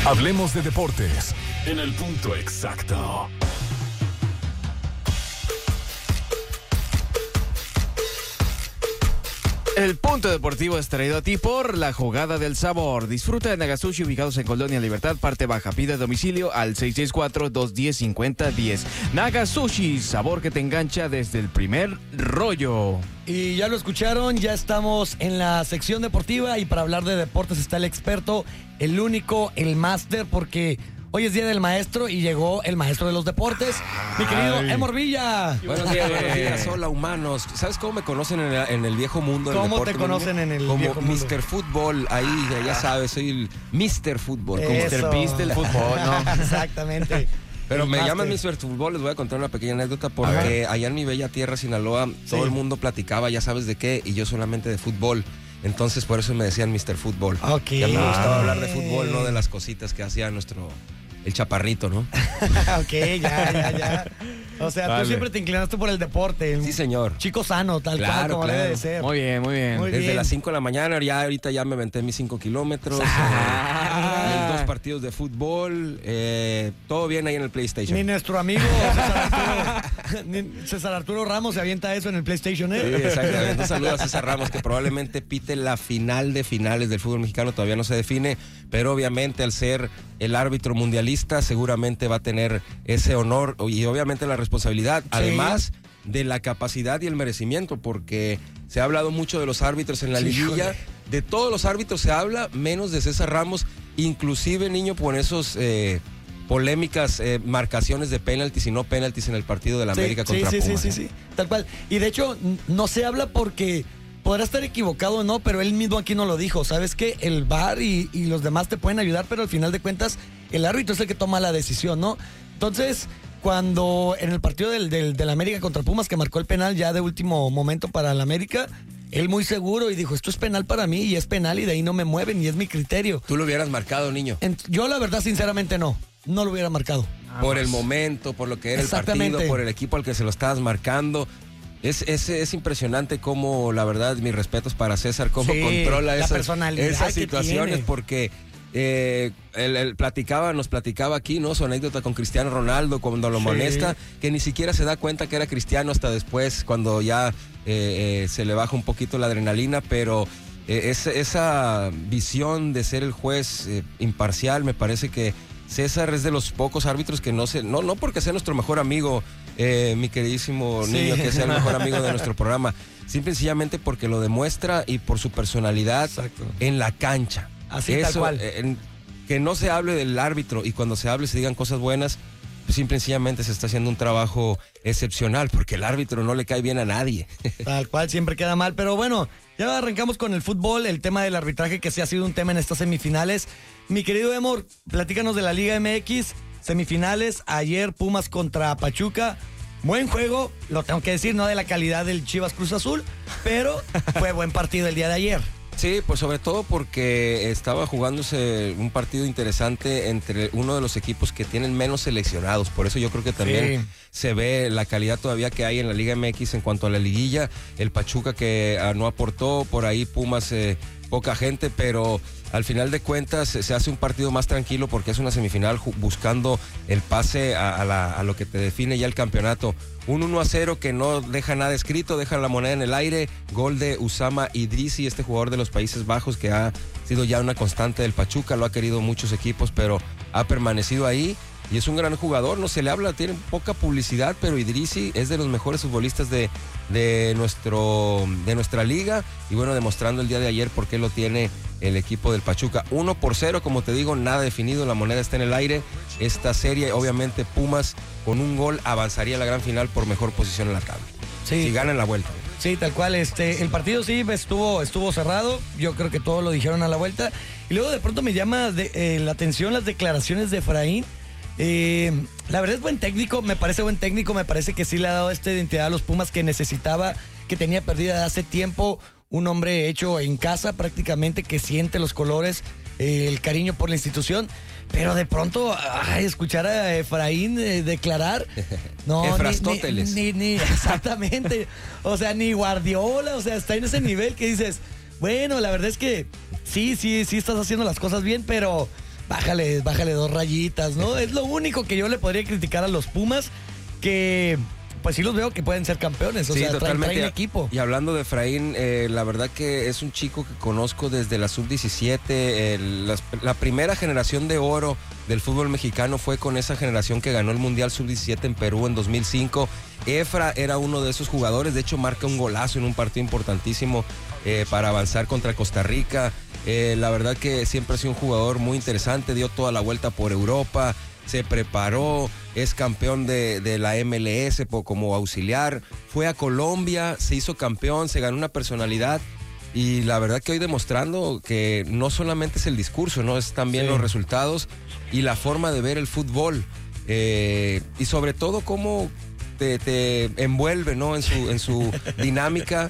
Hablemos de deportes en el punto exacto. El punto deportivo es traído a ti por La Jugada del Sabor. Disfruta de Nagasushi ubicados en Colonia Libertad, parte baja. Pide domicilio al 664-210-5010. Nagasushi, sabor que te engancha desde el primer rollo. Y ya lo escucharon, ya estamos en la sección deportiva y para hablar de deportes está el experto, el único, el máster, porque hoy es Día del Maestro y llegó el maestro de los deportes, mi querido Emor Villa. Buenos días. Hola, humanos. ¿Sabes cómo me conocen en el viejo mundo del ¿Cómo deporte? te conocen en el como viejo mundo? Mr. Fútbol, ahí ya sabes, soy el Mr. Fútbol. Como Eso. Mr. Beast del fútbol, ¿no? Exactamente. Pero El me máster. llaman Mr. Fútbol, les voy a contar una pequeña anécdota porque allá en mi bella tierra, Sinaloa, todo el mundo platicaba, ya sabes de qué, y yo solamente de fútbol. Entonces por eso me decían Mr. Fútbol. Ok. Ya me gustaba hablar de fútbol, no de las cositas que hacía el chaparrito, ¿no? Ok, ya. O sea, Vale. tú siempre te inclinaste por el deporte. Sí, señor. Chico sano, tal cual, como debe de ser. Muy bien. Muy Desde bien. las 5 de la mañana, ahorita ya me aventé mis 5 kilómetros. Ah. 2 partidos de fútbol. Todo bien ahí en el PlayStation. Ni nuestro amigo César Arturo Ramos se avienta eso en el PlayStation, Sí, ¿eh? exactamente. Un saludo a César Ramos, que probablemente pite la final de finales del fútbol mexicano, todavía no se define, pero obviamente al ser el árbitro mundialista seguramente va a tener ese honor y obviamente la responsabilidad, además de la capacidad y el merecimiento, porque se ha hablado mucho de los árbitros en la liguilla. híjole. De todos los árbitros se habla, menos de César Ramos, inclusive, niño, por esos polémicas marcaciones de penaltis y no penaltis en el partido de la América contra Pumas. Sí, tal cual. Y de hecho, no se habla porque podrá estar equivocado o no, pero él mismo aquí no lo dijo. ¿Sabes qué? El VAR y los demás te pueden ayudar, pero al final de cuentas, el árbitro es el que toma la decisión, ¿no? Entonces, cuando en el partido del América contra Pumas, que marcó el penal ya de último momento para el América, él muy seguro y dijo, esto es penal para mí y es penal y de ahí no me mueven y es mi criterio. ¿Tú lo hubieras marcado, niño? Yo la verdad, sinceramente, no lo hubiera marcado. Por el momento, por lo que era el Exactamente. partido, por el equipo al que se lo estabas marcando. Es impresionante cómo, la verdad, mis respetos para César, cómo Sí, controla la esas personalidad que situaciones, tiene. porque él nos platicaba aquí, ¿no? Su anécdota con Cristiano Ronaldo, cuando lo molesta, que ni siquiera se da cuenta que era Cristiano hasta después, cuando ya se le baja un poquito la adrenalina, pero esa visión de ser el juez imparcial, me parece que César es de los pocos árbitros que no porque sea nuestro mejor amigo, mi queridísimo niño, que sea el mejor amigo de nuestro programa, simple y sencillamente porque lo demuestra y por su personalidad. Exacto. En la cancha. Así, tal cual. Que no se hable del árbitro y cuando se hable se digan cosas buenas, pues simple y sencillamente se está haciendo un trabajo excepcional, porque el árbitro no le cae bien a nadie. Tal cual, siempre queda mal. Pero bueno, ya arrancamos con el fútbol, el tema del arbitraje, que sí ha sido un tema en estas semifinales. Mi querido Emor, platícanos de la Liga MX, semifinales, ayer Pumas contra Pachuca. Buen juego, lo tengo que decir, no de la calidad del Chivas Cruz Azul, pero fue buen partido el día de ayer. Sí, pues sobre todo porque estaba jugándose un partido interesante entre uno de los equipos que tienen menos seleccionados. Por eso yo creo que también se ve la calidad todavía que hay en la Liga MX en cuanto a la liguilla. El Pachuca que no aportó, por ahí Pumas poca gente, pero al final de cuentas se hace un partido más tranquilo porque es una semifinal buscando el pase a lo que te define ya el campeonato. Un 1-0 que no deja nada escrito, deja la moneda en el aire. Gol de Usama Idrisi, este jugador de los Países Bajos que ha sido ya una constante del Pachuca, lo ha querido muchos equipos, pero ha permanecido ahí. Y es un gran jugador, no se le habla, tiene poca publicidad, pero Idrisi es de los mejores futbolistas de nuestra liga. Y bueno, demostrando el día de ayer por qué lo tiene el equipo del Pachuca. 1-0, como te digo, nada definido, la moneda está en el aire. Esta serie, obviamente, Pumas con un gol avanzaría a la gran final por mejor posición en la tabla. Sí. Si ganan la vuelta. Sí, tal cual. El partido sí estuvo cerrado. Yo creo que todos lo dijeron a la vuelta. Y luego de pronto me llama la atención las declaraciones de Efraín. La verdad es buen técnico, me parece que sí le ha dado esta identidad a los Pumas que necesitaba, que tenía perdida de hace tiempo. Un hombre hecho en casa prácticamente, que siente los colores, el cariño por la institución. Pero de pronto, escuchar a Efraín declarar, no, Efrastóteles. ni exactamente, o sea, ni Guardiola, o sea, está en ese nivel que dices, bueno, la verdad es que sí estás haciendo las cosas bien, pero bájale 2 rayitas, ¿no? Es lo único que yo le podría criticar a los Pumas, que pues sí los veo que pueden ser campeones, o sea, traen equipo. Y hablando de Efraín, la verdad que es un chico que conozco desde la sub-17, la primera generación de oro del fútbol mexicano fue con esa generación que ganó el Mundial sub-17 en Perú en 2005. Efra era uno de esos jugadores, de hecho marca un golazo en un partido importantísimo para avanzar contra Costa Rica. La verdad que siempre ha sido un jugador muy interesante, dio toda la vuelta por Europa, se preparó, es campeón de la MLS como auxiliar, fue a Colombia, se hizo campeón, se ganó una personalidad y la verdad que hoy demostrando que no solamente es el discurso, ¿no? Es también los resultados y la forma de ver el fútbol y sobre todo cómo te envuelve, ¿no? en su dinámica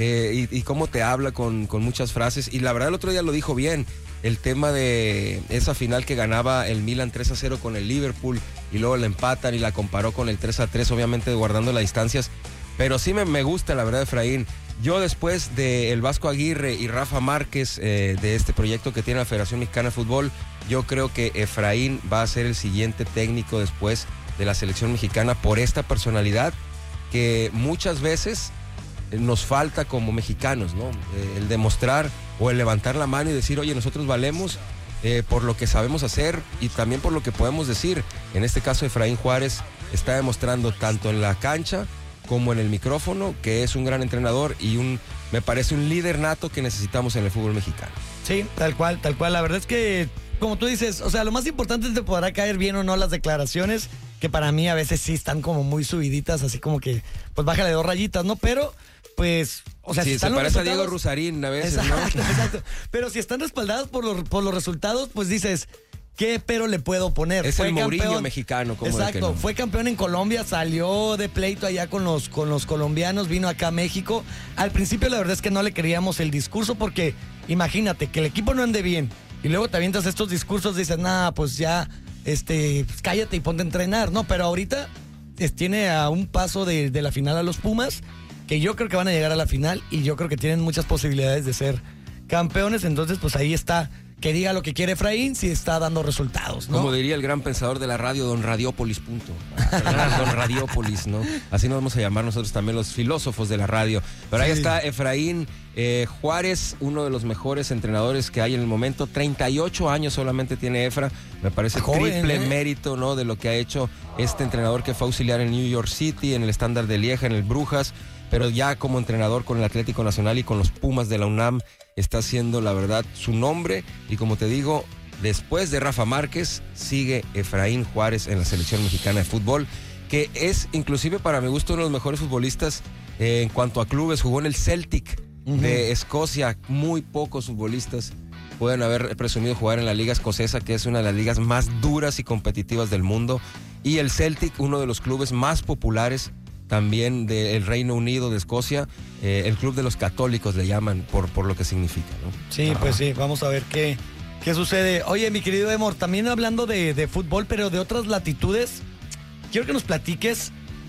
y cómo te habla con muchas frases. Y la verdad el otro día lo dijo bien, el tema de esa final que ganaba el Milan 3-0 con el Liverpool y luego la empatan y la comparó con el 3-3, obviamente guardando las distancias. Pero sí me gusta, la verdad, Efraín. Yo después de el Vasco Aguirre y Rafa Márquez, de este proyecto que tiene la Federación Mexicana de Fútbol, yo creo que Efraín va a ser el siguiente técnico después de la selección mexicana por esta personalidad que muchas veces nos falta como mexicanos, ¿no? El demostrar o el levantar la mano y decir, oye, nosotros valemos por lo que sabemos hacer y también por lo que podemos decir. En este caso, Efraín Juárez está demostrando tanto en la cancha como en el micrófono que es un gran entrenador y me parece un líder nato que necesitamos en el fútbol mexicano. Sí, tal cual. La verdad es que, como tú dices, o sea, lo más importante es te podrá caer bien o no las declaraciones, que para mí a veces sí están como muy subiditas, así como que, pues bájale 2 rayitas, ¿no? Pero, pues, o sea, sí, si están se parece a Diego resultados... Rusarín a veces, exacto, ¿no? Exacto. Pero si están respaldados por los resultados, pues dices, ¿qué pero le puedo poner? Es el Mourinho mexicano, como exacto, no. Fue campeón en Colombia, salió de pleito allá con los colombianos, vino acá a México. Al principio la verdad es que no le creíamos el discurso porque imagínate que el equipo no ande bien y luego te avientas estos discursos, dices, pues ya, pues cállate y ponte a entrenar, ¿no? Pero ahorita tiene a un paso de la final a los Pumas, que yo creo que van a llegar a la final y yo creo que tienen muchas posibilidades de ser campeones, entonces pues ahí está. Que diga lo que quiere Efraín si está dando resultados, ¿no? Como diría el gran pensador de la radio, don Radiópolis, punto. Don Radiópolis, ¿no? Así nos vamos a llamar nosotros también los filósofos de la radio. Pero ahí está Efraín Juárez, uno de los mejores entrenadores que hay en el momento. 38 años solamente tiene Efra. Me parece joven, triple mérito, ¿no? De lo que ha hecho este entrenador que fue auxiliar en New York City, en el Standard de Lieja, en el Brujas, pero ya como entrenador con el Atlético Nacional y con los Pumas de la UNAM está haciendo, la verdad, su nombre. Y como te digo, después de Rafa Márquez, sigue Efraín Juárez en la selección mexicana de fútbol, que es inclusive para mi gusto uno de los mejores futbolistas en cuanto a clubes. Jugó en el Celtic de Escocia. Muy pocos futbolistas pueden haber presumido jugar en la liga escocesa, que es una de las ligas más duras y competitivas del mundo. Y el Celtic, uno de los clubes más populares también del Reino Unido, de Escocia, el club de los católicos le llaman por lo que significa, ¿no? Sí, pues sí, vamos a ver qué sucede. Oye, mi querido Emor, también hablando de fútbol, pero de otras latitudes, quiero que nos platiques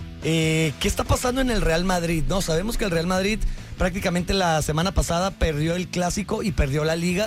qué está pasando en el Real Madrid, ¿no? Sabemos que el Real Madrid prácticamente la semana pasada perdió el Clásico y perdió la Liga,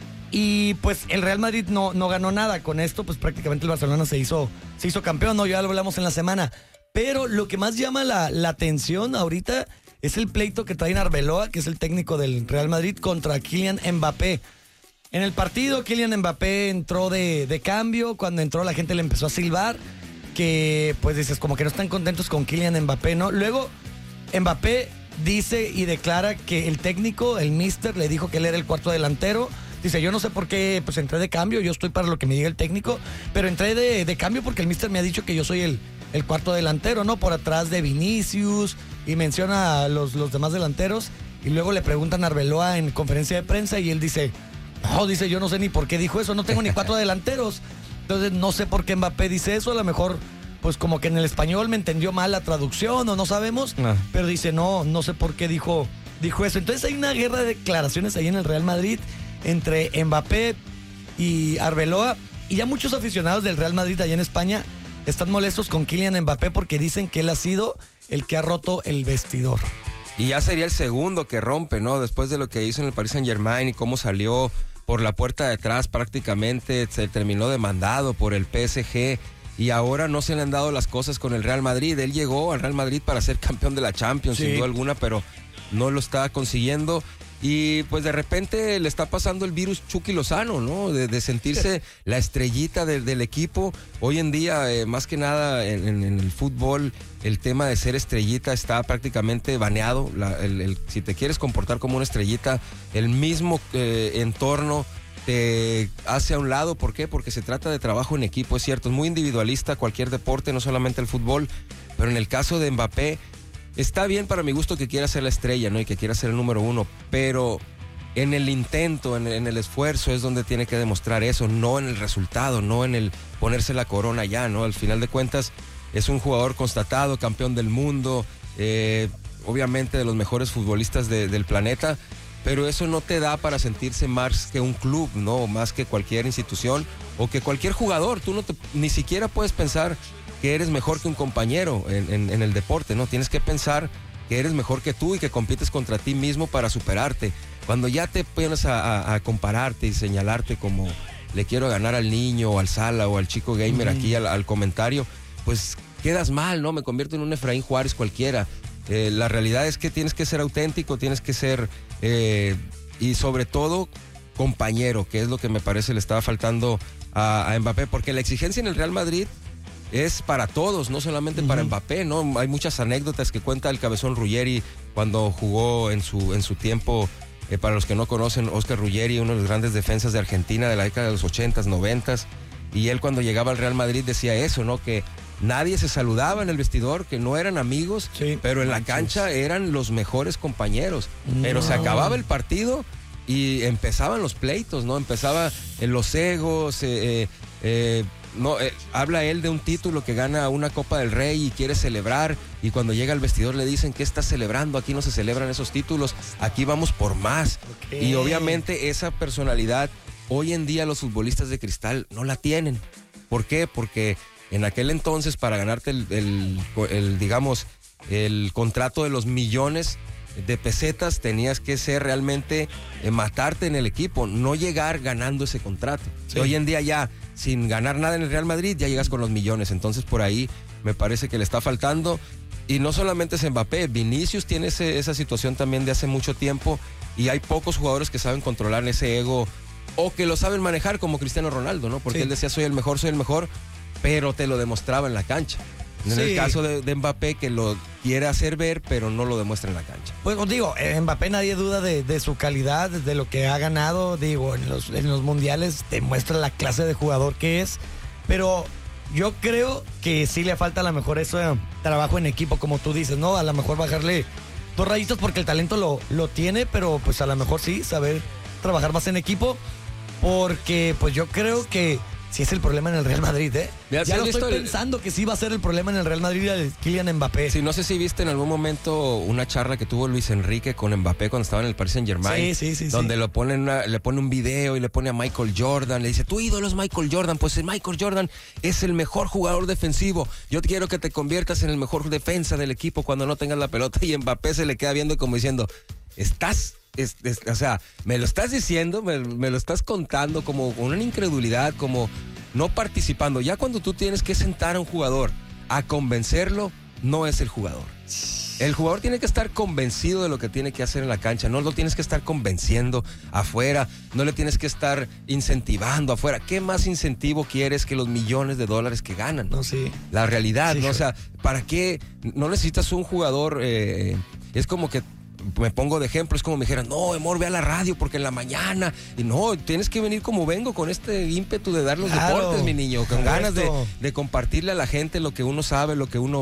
y pues el Real Madrid no ganó nada. Con esto, pues prácticamente el Barcelona se hizo campeón, ¿no? Ya lo hablamos en la semana. Pero lo que más llama la atención ahorita es el pleito que trae Arbeloa, que es el técnico del Real Madrid, contra Kylian Mbappé. En el partido, Kylian Mbappé entró de cambio. Cuando entró, la gente le empezó a silbar, que pues dices, como que no están contentos con Kylian Mbappé, ¿no? Luego, Mbappé dice y declara que el técnico, el míster, le dijo que él era el cuarto delantero. Dice, yo no sé por qué pues entré de cambio, yo estoy para lo que me diga el técnico, pero entré de cambio porque el míster me ha dicho que yo soy el cuarto delantero, ¿no? Por atrás de Vinicius, y menciona a los demás delanteros, y luego le preguntan a Arbeloa en conferencia de prensa y él dice, yo no sé ni por qué dijo eso, no tengo ni 4 delanteros. Entonces no sé por qué Mbappé dice eso, a lo mejor pues como que en el español me entendió mal la traducción o no sabemos, pero dice no sé por qué dijo eso. Entonces hay una guerra de declaraciones ahí en el Real Madrid entre Mbappé y Arbeloa, y ya muchos aficionados del Real Madrid allá en España están molestos con Kylian Mbappé porque dicen que él ha sido el que ha roto el vestidor. Y ya sería el segundo que rompe, ¿no? Después de lo que hizo en el Paris Saint-Germain y cómo salió por la puerta de atrás prácticamente, se terminó demandado por el PSG y ahora no se le han dado las cosas con el Real Madrid. Él llegó al Real Madrid para ser campeón de la Champions, sin duda alguna, pero no lo está consiguiendo. Y pues de repente le está pasando el virus Chucky Lozano, ¿no? De sentirse la estrellita del equipo. Hoy en día, más que nada en el fútbol, el tema de ser estrellita está prácticamente baneado. Si te quieres comportar como una estrellita, el mismo entorno te hace a un lado. ¿Por qué? Porque se trata de trabajo en equipo, es cierto. Es muy individualista cualquier deporte, no solamente el fútbol. Pero en el caso de Mbappé, está bien para mi gusto que quiera ser la estrella, ¿no? Y que quiera ser el número uno, pero en el intento, en el esfuerzo es donde tiene que demostrar eso, no en el resultado, no en el ponerse la corona ya, ¿no? Al final de cuentas es un jugador constatado, campeón del mundo, obviamente de los mejores futbolistas del planeta, pero eso no te da para sentirse más que un club, ¿no? Más que cualquier institución o que cualquier jugador. Tú ni siquiera puedes pensar que eres mejor que un compañero en el deporte, ¿no? Tienes que pensar que eres mejor que tú y que compites contra ti mismo para superarte. Cuando ya te pones a compararte y señalarte como le quiero ganar al niño o al Sala o al chico gamer aquí al comentario, pues quedas mal, ¿no? Me convierto en un Efraín Juárez cualquiera. La realidad es que tienes que ser auténtico, tienes que ser, y sobre todo, compañero, que es lo que me parece le estaba faltando a Mbappé, porque la exigencia en el Real Madrid es para todos, no solamente para Mbappé, ¿no? Hay muchas anécdotas que cuenta el Cabezón Ruggeri cuando jugó en su tiempo. Para los que no conocen, Oscar Ruggeri, uno de los grandes defensas de Argentina de la década de los 80s, 90s, y él cuando llegaba al Real Madrid decía eso, ¿no? Que nadie se saludaba en el vestidor, que no eran amigos, pero en la cancha eran los mejores compañeros. Pero se acababa el partido y empezaban los pleitos, ¿no? Empezaba los egos, habla él de un título que gana una Copa del Rey y quiere celebrar, y cuando llega al vestidor le dicen, ¿qué estás celebrando? Aquí no se celebran esos títulos, aquí vamos por más. Y obviamente esa personalidad hoy en día los futbolistas de cristal no la tienen. ¿Por qué? Porque en aquel entonces para ganarte el contrato de los millones de pesetas tenías que ser realmente matarte en el equipo, no llegar ganando ese contrato. Hoy en día ya sin ganar nada en el Real Madrid ya llegas con los millones, entonces por ahí me parece que le está faltando. Y no solamente es Mbappé, Vinicius tiene esa situación también de hace mucho tiempo, y hay pocos jugadores que saben controlar ese ego o que lo saben manejar, como Cristiano Ronaldo, ¿no? Porque él decía soy el mejor, pero te lo demostraba en la cancha. En el caso de Mbappé, que lo quiere hacer ver, pero no lo demuestra en la cancha. Pues digo, Mbappé nadie duda de su calidad, de lo que ha ganado. Digo, en los mundiales demuestra la clase de jugador que es. Pero yo creo que sí le falta a lo mejor eso, trabajo en equipo, como tú dices, ¿no? A lo mejor bajarle 2 rayitos porque el talento lo tiene, pero pues a lo mejor sí, saber trabajar más en equipo. Porque pues yo creo que sí es el problema en el Real Madrid, ¿eh? Ya lo estoy pensando que sí va a ser el problema en el Real Madrid el Kylian Mbappé. Sí, no sé si viste en algún momento una charla que tuvo Luis Enrique con Mbappé cuando estaba en el Paris Saint-Germain. Sí. Donde le pone un video y le pone a Michael Jordan. Le dice, tu ídolo es Michael Jordan. Pues Michael Jordan es el mejor jugador defensivo. Yo quiero que te conviertas en el mejor defensa del equipo cuando no tengas la pelota. Y Mbappé se le queda viendo como diciendo, o sea, me lo estás diciendo, me lo estás contando como con una incredulidad, como no participando. Ya cuando tú tienes que sentar a un jugador a convencerlo, no es el jugador. El jugador tiene que estar convencido de lo que tiene que hacer en la cancha, no lo tienes que estar convenciendo afuera, no le tienes que estar incentivando afuera. ¿Qué más incentivo quieres que los millones de dólares que ganan? No, sí. La realidad, ¿no? O sea, ¿para qué? No necesitas un jugador, es como que me pongo de ejemplo, es como me dijeran, no, amor, ve a la radio porque en la mañana, y no, tienes que venir como vengo, con este ímpetu de dar los deportes, mi niño, con ganas de compartirle a la gente lo que uno sabe, lo que uno